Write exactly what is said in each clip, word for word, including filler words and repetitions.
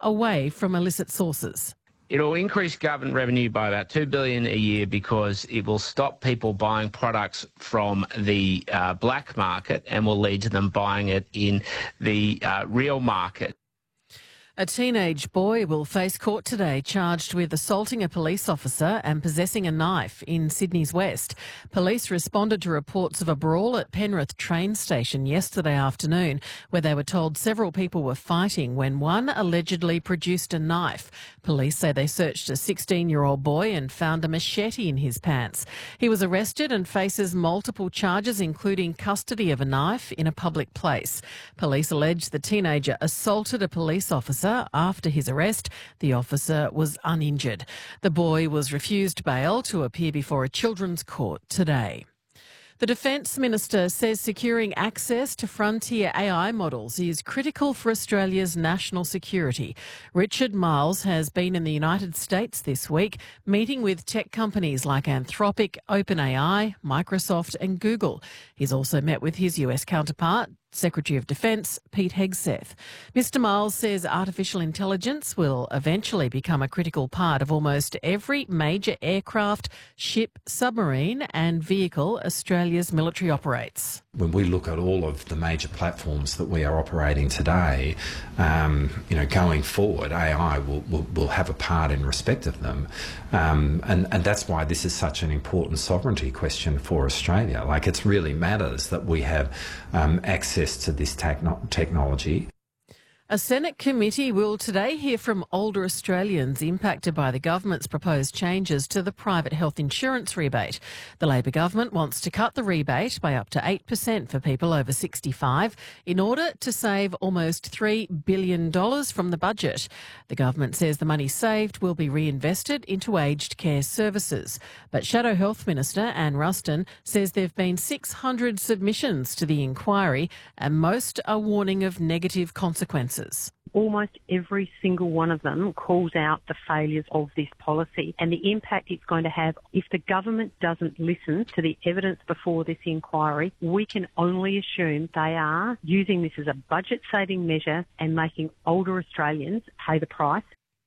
away from illicit sources. It'll increase government revenue by about two billion dollars a year because it will stop people buying products from the uh, black market and will lead to them buying it in the uh, real market. A teenage boy will face court today charged with assaulting a police officer and possessing a knife in Sydney's West. Police responded to reports of a brawl at Penrith train station yesterday afternoon where they were told several people were fighting when one allegedly produced a knife. Police say they searched a sixteen-year-old boy and found a machete in his pants. He was arrested and faces multiple charges including custody of a knife in a public place. Police allege the teenager assaulted a police officer. After his arrest, the officer was uninjured. The boy was refused bail to appear before a children's court today. The Defence Minister says securing access to frontier A I models is critical for Australia's national security. Richard Marles has been in the United States this week, meeting with tech companies like Anthropic, OpenAI, Microsoft and Google. He's also met with his U S counterpart, Secretary of Defence Pete Hegseth. Mister Miles says artificial intelligence will eventually become a critical part of almost every major aircraft, ship, submarine and vehicle Australia's military operates. When we look at all of the major platforms that we are operating today, um, you know, going forward, A I will, will, will have a part in respect of them. Um, and, and that's why this is such an important sovereignty question for Australia. Like, it really matters that we have um, access to this techno- technology. A Senate committee will today hear from older Australians impacted by the government's proposed changes to the private health insurance rebate. The Labor government wants to cut the rebate by up to eight percent for people over sixty-five in order to save almost three billion dollars from the budget. The government says the money saved will be reinvested into aged care services. But Shadow Health Minister Anne Ruston says there have been six hundred submissions to the inquiry and most are warning of negative consequences. Almost every single one of them calls out the failures of this policy and the impact it's going to have. If the government doesn't listen to the evidence before this inquiry, we can only assume they are using this as a budget-saving measure and making older Australians pay the price.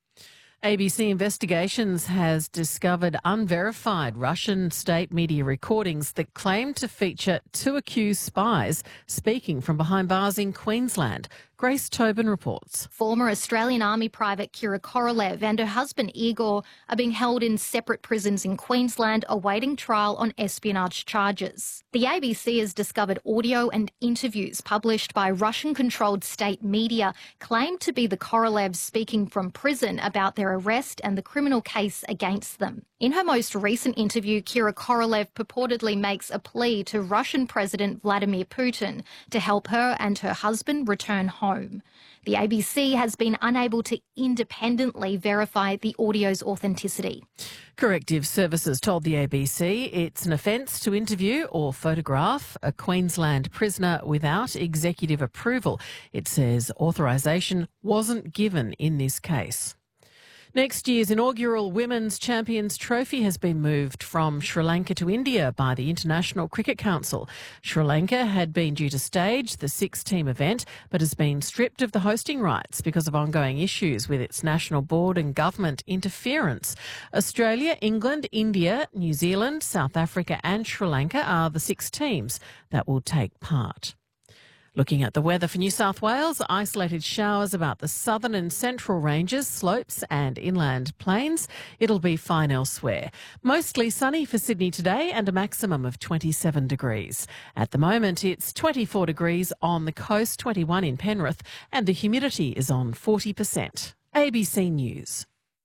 A B C Investigations has discovered unverified Russian state media recordings that claim to feature two accused spies speaking from behind bars in Queensland. Grace Tobin reports. Former Australian Army Private Kira Korolev and her husband Igor are being held in separate prisons in Queensland awaiting trial on espionage charges. The A B C has discovered audio and interviews published by Russian-controlled state media claim to be the Korolevs speaking from prison about their arrest and the criminal case against them. In her most recent interview, Kira Korolev purportedly makes a plea to Russian President Vladimir Putin to help her and her husband return home. The A B C has been unable to independently verify the audio's authenticity. Corrective Services told the A B C it's an offence to interview or photograph a Queensland prisoner without executive approval. It says authorisation wasn't given in this case. Next year's inaugural Women's Champions Trophy has been moved from Sri Lanka to India by the International Cricket Council. Sri Lanka had been due to stage the six-team event but has been stripped of the hosting rights because of ongoing issues with its national board and government interference. Australia, England, India, New Zealand, South Africa and Sri Lanka are the six teams that will take part. Looking at the weather for New South Wales, isolated showers about the southern and central ranges, slopes and inland plains. It'll be fine elsewhere. Mostly sunny for Sydney today and a maximum of twenty-seven degrees. At the moment, it's twenty-four degrees on the coast, twenty-one in Penrith, and the humidity is on forty percent. A B C News.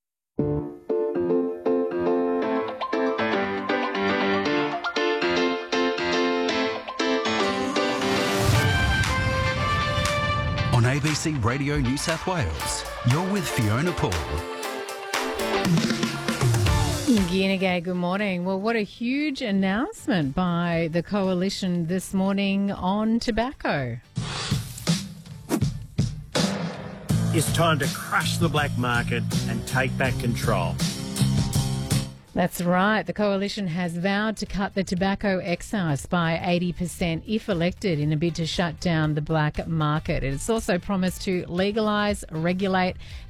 On A B C Radio New South Wales, you're with Fiona Paul. G'day, good morning. Well, what a huge announcement by the Coalition this morning on tobacco. It's time to crush the black market and take back control. That's right. The Coalition has vowed to cut the tobacco excise by eighty percent if elected in a bid to shut down the black market. It's also promised to legalise, regulate